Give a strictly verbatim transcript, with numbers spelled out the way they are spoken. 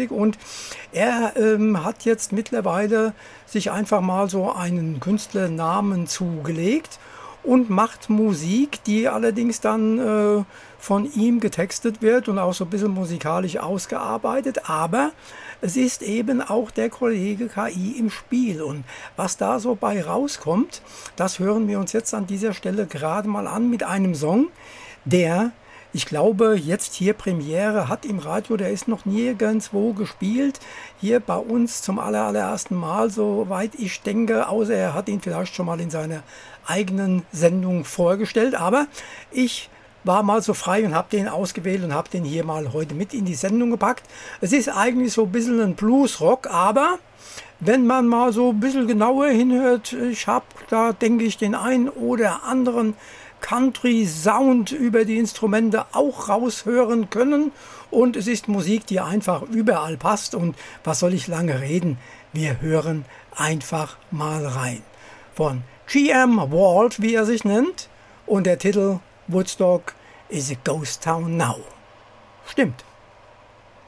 Bluesmusik, und er ähm, hat jetzt mittlerweile sich einfach mal so einen Künstlernamen zugelegt und macht Musik, die allerdings dann äh, von ihm getextet wird und auch so ein bisschen musikalisch ausgearbeitet, aber es ist eben auch der Kollege K I im Spiel, und was da so bei rauskommt, das hören wir uns jetzt an dieser Stelle gerade mal an mit einem Song, der, ich glaube, jetzt hier Premiere hat im Radio, der ist noch nirgendwo gespielt, hier bei uns zum aller, allerersten Mal, soweit ich denke, außer er hat ihn vielleicht schon mal in seiner eigenen Sendung vorgestellt, aber ich war mal so frei und habe den ausgewählt und habe den hier mal heute mit in die Sendung gepackt. Es ist eigentlich so ein bisschen ein Bluesrock, aber wenn man mal so ein bisschen genauer hinhört, ich habe da, denke ich, den einen oder anderen Country-Sound über die Instrumente auch raushören können, und es ist Musik, die einfach überall passt, und was soll ich lange reden? Wir hören einfach mal rein. Von G M Walt, wie er sich nennt, und der Titel Woodstock is a ghost town now. Stimmt.